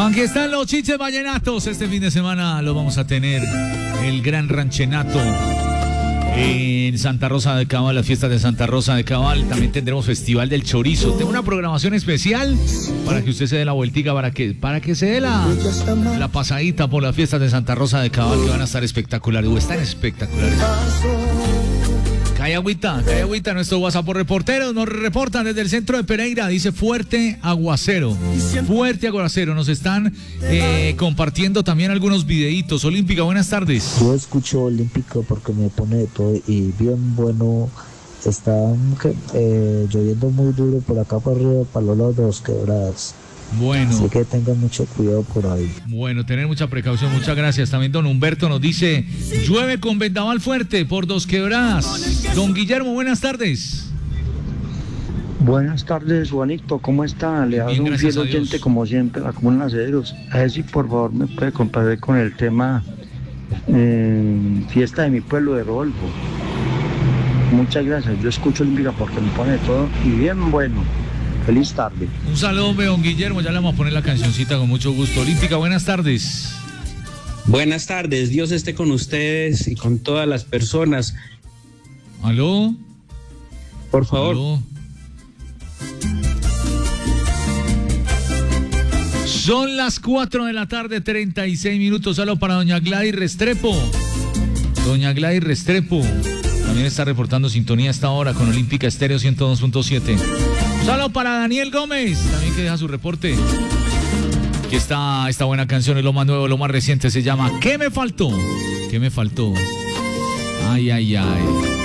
Aquí están los chiches vallenatos. Este fin de semana lo vamos a tener el gran ranchenato en Santa Rosa de Cabal, las fiestas de Santa Rosa de Cabal. También tendremos Festival del Chorizo. Tengo una programación especial para que usted se dé la vueltica, para que se dé la pasadita por las fiestas de Santa Rosa de Cabal, que van a estar espectaculares, o están espectaculares. Calla agüita, nuestro WhatsApp reporteros nos reportan desde el centro de Pereira, dice fuerte aguacero, nos están compartiendo también algunos videitos. Olímpica, buenas tardes. Yo escucho Olímpica porque me pone de todo y bien bueno. Está lloviendo muy duro por acá por arriba, para los lados de Dos Quebradas. Bueno. Así que tengan mucho cuidado por ahí. Bueno, tener mucha precaución, muchas gracias. También don Humberto nos dice, llueve con vendaval fuerte por Dos Quebradas. Don Guillermo, buenas tardes. Buenas tardes, Juanito, ¿cómo está? Le hablo un fiel oyente como siempre, a Común Aceros. A ver si por favor me puede compartir con el tema fiesta de mi pueblo de Rodolfo. Muchas gracias, yo escucho Olímpica porque me pone de todo y bien bueno. Feliz tarde. Un saludo, don Guillermo, ya le vamos a poner la cancioncita con mucho gusto. Olímpica, buenas tardes. Buenas tardes, Dios esté con ustedes y con todas las personas. ¿Aló? Por favor. ¿Aló? Son las 4 de la tarde, 36 minutos. Saludos para doña Gladys Restrepo. Doña Gladys Restrepo también está reportando sintonía a esta hora con Olímpica Estéreo 102.7. Un saludo para Daniel Gómez, también que deja su reporte. Aquí está esta buena canción, es lo más nuevo, lo más reciente, se llama ¿Qué me faltó? ¿Qué me faltó? Ay, ay, ay.